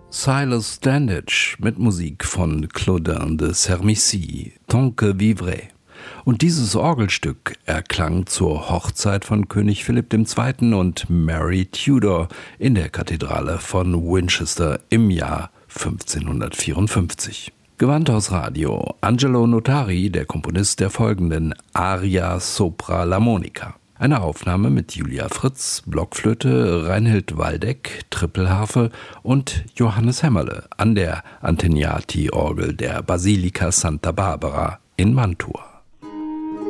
Silas Standish mit Musik von Claudin de Sermicy, Tant que vivrai. Und dieses Orgelstück erklang zur Hochzeit von König Philipp II. Und Mary Tudor in der Kathedrale von Winchester im Jahr 1554. Gewandhaus Radio, Angelo Notari, der Komponist der folgenden Aria sopra la Monica. Eine Aufnahme mit Julia Fritz, Blockflöte, Reinhild Waldeck, Trippelharfe und Johannes Hämmerle an der Antegnati-Orgel der Basilika Santa Barbara in Mantua.